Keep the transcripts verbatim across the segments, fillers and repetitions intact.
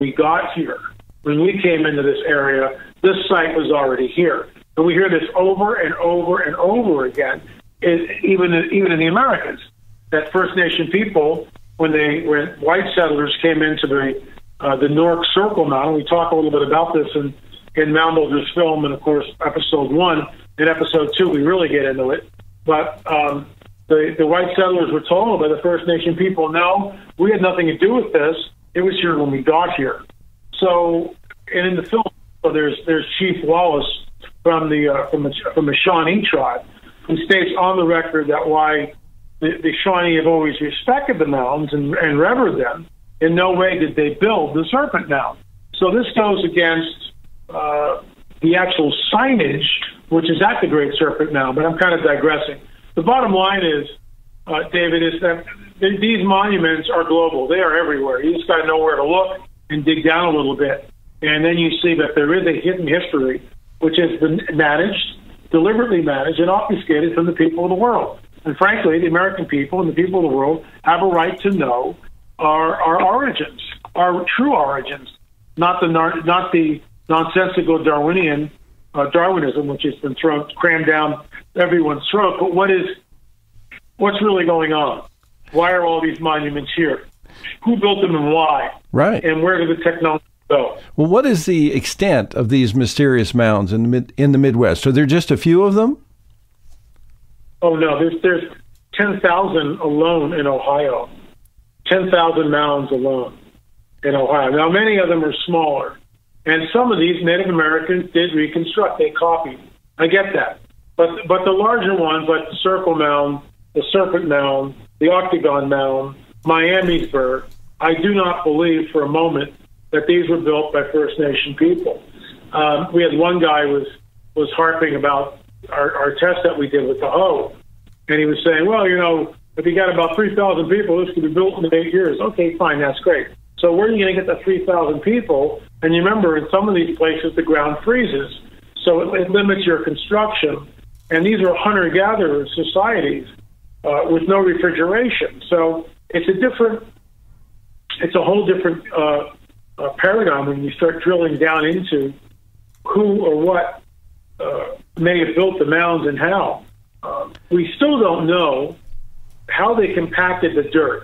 we got here. When we came into this area, this site was already here. And we hear this over and over and over again, it, even, even in the Americas, that First Nation people, when they when white settlers came into the uh, the Newark Circle Mound, we talk a little bit about this in, in Mound Builders film, and of course, episode one. In episode two, we really get into it. But um, the, the white settlers were told by the First Nation people, no, we had nothing to do with this. It was here when we got here. So, and in the film, so there's there's Chief Wallace from the uh, from the from the Shawnee tribe, who states on the record that why the, the Shawnee have always respected the mounds and, and revered them. In no way did they build the Serpent Mound. So this goes against uh, the actual signage, which is at the Great Serpent Mound. But I'm kind of digressing. The bottom line is, uh, David, is that th- these monuments are global. They are everywhere. You just got to know where to look and dig down a little bit. And then you see that there is a hidden history, which has been managed, deliberately managed, and obfuscated from the people of the world. And frankly, the American people and the people of the world have a right to know our, our origins, our true origins, not the nar- not the nonsensical Darwinian uh, Darwinism, which has been thrown crammed down everyone's throat. But what is what's really going on? Why are all these monuments here? Who built them and why? Right. And where did the technology go? Well, what is the extent of these mysterious mounds in the mid, in the Midwest? Are there just a few of them? Oh no, there's there's ten thousand alone in Ohio. Ten thousand mounds alone in Ohio. Now, many of them are smaller, and some of these Native Americans did reconstruct. They copied. I get that, but but the larger ones, like the Circle Mound, the Serpent Mound, the Octagon Mound, Miamisburg, I do not believe for a moment that these were built by First Nation people. Um, we had one guy was was harping about our, our test that we did with the Ho, and he was saying, well, you know, if you got about three thousand people, this could be built in eight years. Okay, fine, that's great. So where are you going to get the three thousand people? And you remember, in some of these places, the ground freezes, so it, it limits your construction. And these are hunter-gatherer societies uh, with no refrigeration. So it's a different, it's a whole different uh, uh, paradigm when you start drilling down into who or what uh, may have built the mounds and how. Uh, we still don't know how they compacted the dirt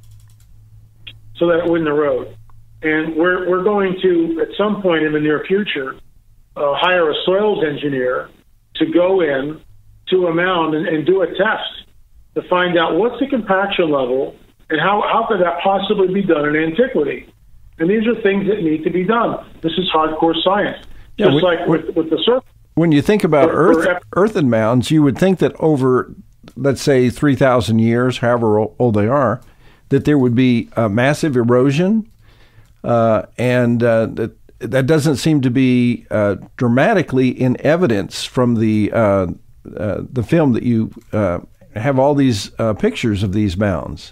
so that it wouldn't erode. And we're we're going to, at some point in the near future, uh, hire a soils engineer to go in to a mound and, and do a test to find out what's the compaction level and how, how could that possibly be done in antiquity. And these are things that need to be done. This is hardcore science. Yeah, Just we, like with, with the surface. When you think about or, earth, or, earthen mounds, you would think that over, let's say, three thousand years, however old they are, that there would be a massive erosion, uh, and uh, that, that doesn't seem to be uh, dramatically in evidence from the uh, uh, the film that you uh, have all these uh, pictures of these mounds.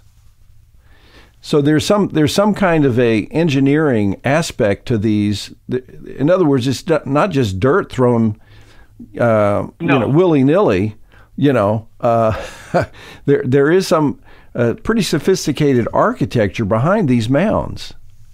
So there's some there's some kind of a engineering aspect to these. In other words, it's not just dirt thrown uh, no. you know, willy-nilly. You know, uh, there there is some uh, pretty sophisticated architecture behind these mounds.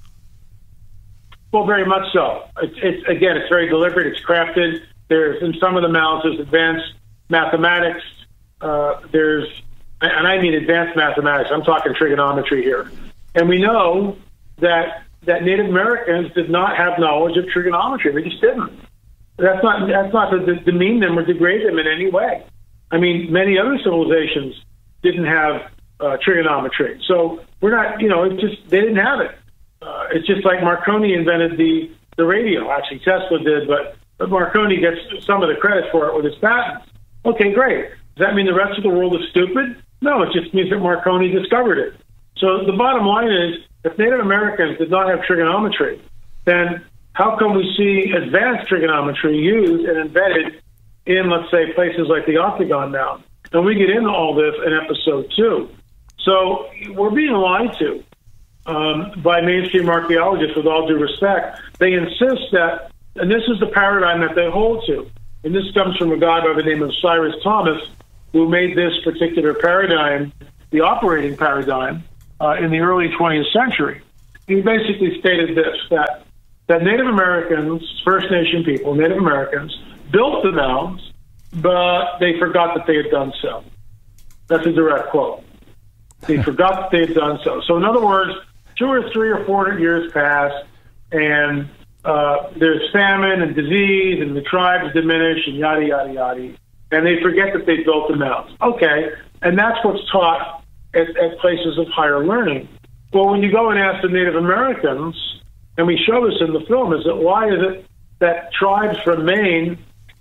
Well, very much so. It's, it's again, it's very deliberate. It's crafted. There's in some of the mounds there's advanced mathematics. Uh, there's and I mean advanced mathematics. I'm talking trigonometry here. And we know that that Native Americans did not have knowledge of trigonometry. They just didn't. That's not that's not to demean them or degrade them in any way. I mean, many other civilizations didn't have uh, trigonometry. So we're not, you know, it's just they didn't have it. Uh, it's just like Marconi invented the, the radio. Actually, Tesla did, but, but Marconi gets some of the credit for it with his patents. Okay, great. Does that mean the rest of the world is stupid? No, it just means that Marconi discovered it. So the bottom line is, if Native Americans did not have trigonometry, then how come we see advanced trigonometry used and embedded in, let's say, places like the Octagon Mound? And we get into all this in episode two. So we're being lied to um, by mainstream archaeologists, with all due respect. They insist that, and this is the paradigm that they hold to, and this comes from a guy by the name of Cyrus Thomas, who made this particular paradigm the operating paradigm uh, in the early twentieth century. he basically stated this, that, that Native Americans, First Nation people, Native Americans, built the mounds, but they forgot that they had done so. That's a direct quote. They forgot that they had done so. So in other words, two or three or four hundred years pass, and uh, there's famine and disease, and the tribes diminish, and yada, yada, yada. And they forget that they built the mounds. Okay, and that's what's taught at, at places of higher learning. Well, when you go and ask the Native Americans, and we show this in the film, is that why is it that tribes from Maine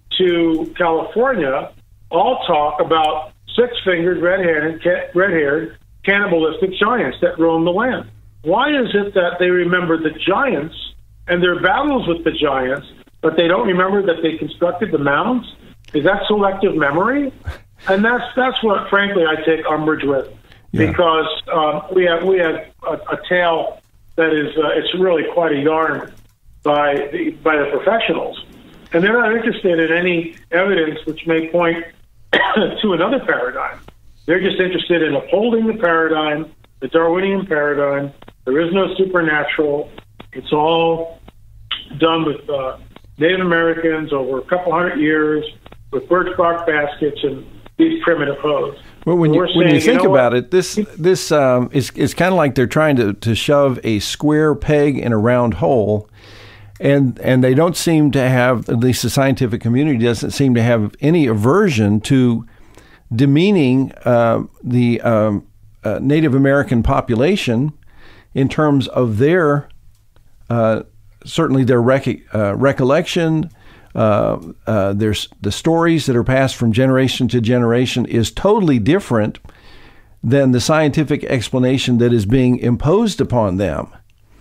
to California all talk about six-fingered, red-handed, red-haired, cannibalistic giants that roam the land? Why is it that they remember the giants and their battles with the giants, but they don't remember that they constructed the mounds? Is that selective memory? And that's that's what, frankly, I take umbrage with, yeah. because um, we have we have a, a tale that is uh, it's really quite a yarn by the by the professionals, and they're not interested in any evidence which may point to another paradigm. They're just interested in upholding the paradigm, the Darwinian paradigm. There is no supernatural. It's all done with uh, Native Americans over a couple hundred years with birch bark baskets and these primitive hoes. Well, when you, saying, when you think you know about what? it, this this um, is it's kind of like they're trying to, to shove a square peg in a round hole, and and they don't seem to have, at least the scientific community doesn't seem to have any aversion to demeaning uh, the um, uh, Native American population in terms of their uh, certainly their rec- uh, recollection. Uh, uh, there's the stories that are passed from generation to generation is totally different than the scientific explanation that is being imposed upon them.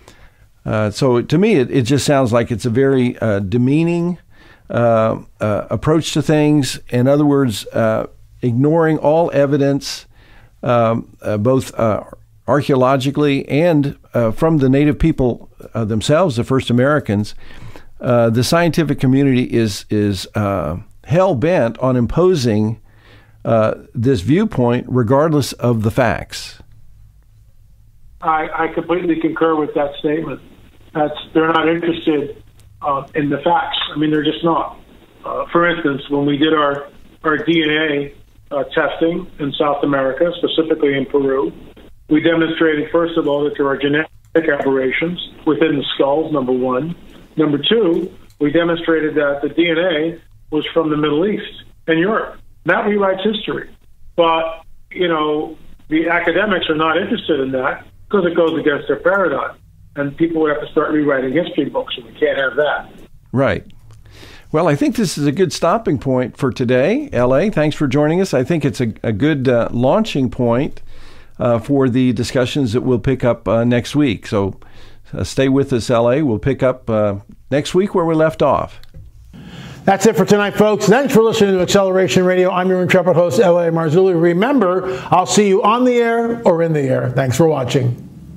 Uh, so to me, it, it just sounds like it's a very uh, demeaning uh, uh, approach to things. In other words, uh, ignoring all evidence, um, uh, both uh, archaeologically and uh, from the native people uh, themselves, the first Americans. Uh, the scientific community is is uh, hell bent on imposing uh, this viewpoint, regardless of the facts. I, I completely concur with that statement. That's they're not interested uh, in the facts. I mean, they're just not. Uh, for instance, when we did our our D N A uh, testing in South America, specifically in Peru, we demonstrated first of all that there are genetic aberrations within the skulls. Number one. Number two, we demonstrated that the D N A was from the Middle East and Europe. That rewrites history. But, you know, the academics are not interested in that because it goes against their paradigm. And people would have to start rewriting history books, and we can't have that. Right. Well, I think this is a good stopping point for today. L A, thanks for joining us. I think it's a, a good uh, launching point uh, for the discussions that we'll pick up uh, next week. So Uh, stay with us, L A. We'll pick up uh, next week where we left off. That's it for tonight, folks. Thanks for listening to Acceleration Radio. I'm your intrepid host, L A Marzulli. Remember, I'll see you on the air or in the air. Thanks for watching.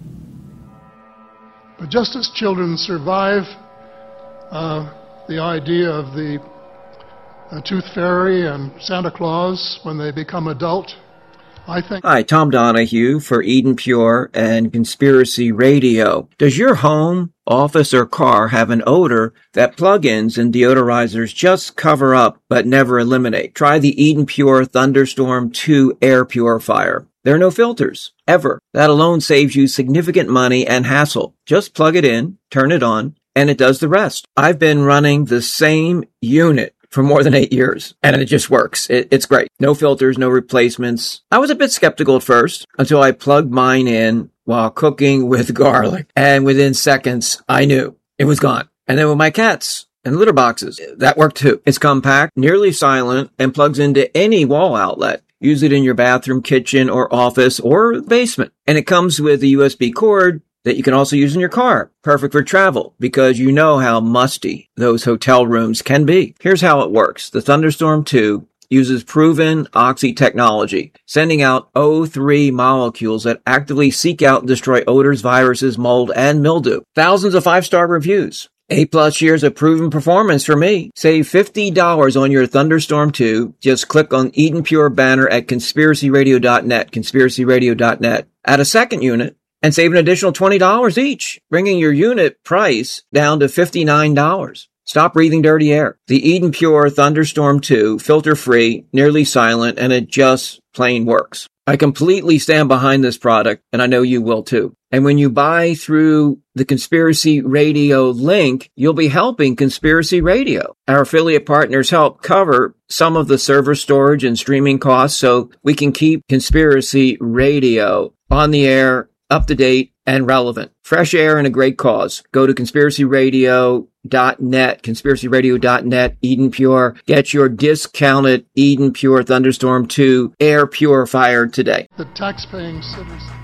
But just as children survive uh, the idea of the uh, Tooth Fairy and Santa Claus when they become adult, I think. Hi, Tom Donahue for Eden Pure and Conspiracy Radio. Does your home, office, or car have an odor that plug-ins and deodorizers just cover up but never eliminate? Try the Eden Pure Thunderstorm two air purifier. There are no filters, ever. That alone saves you significant money and hassle. Just plug it in, turn it on, and it does the rest. I've been running the same unit for more than eight years, and it just works. It, it's great. No filters, no replacements. I was a bit skeptical at first until I plugged mine in while cooking with garlic, and within seconds, I knew it was gone. And then with my cats and litter boxes, that worked too. It's compact, nearly silent, and plugs into any wall outlet. Use it in your bathroom, kitchen, or office, or basement. And it comes with a U S B cord that you can also use in your car. Perfect for travel, because you know how musty those hotel rooms can be. Here's how it works. The Thunderstorm two uses proven Oxy technology, sending out O three molecules that actively seek out and destroy odors, viruses, mold, and mildew. Thousands of five-star reviews. Eight plus years of proven performance for me. Save fifty dollars on your Thunderstorm two. Just click on Eden Pure banner at conspiracy radio dot net, conspiracy radio dot net. Add a second unit, and save an additional twenty dollars each, bringing your unit price down to fifty-nine dollars. Stop breathing dirty air. The Eden Pure Thunderstorm two, filter-free, nearly silent, and it just plain works. I completely stand behind this product, and I know you will too. And when you buy through the Conspiracy Radio link, you'll be helping Conspiracy Radio. Our affiliate partners help cover some of the server storage and streaming costs so we can keep Conspiracy Radio on the air, up to date, and relevant. Fresh air and a great cause. Go to conspiracy radio dot net, conspiracy radio dot net, Eden Pure. Get your discounted Eden Pure Thunderstorm two air purifier today. The tax-paying citizens.